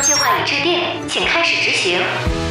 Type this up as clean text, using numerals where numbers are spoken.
计划已致电，请开始执行。